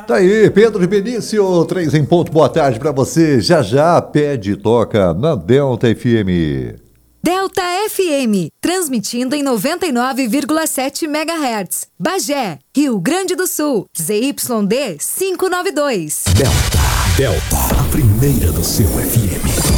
Tá aí, Pedro e Benício, 3 em ponto, boa tarde pra você. Já já pede e toca na Delta FM. Delta FM, transmitindo em 99,7 MHz. Bagé, Rio Grande do Sul, ZYD 592. Delta, a primeira do seu FM.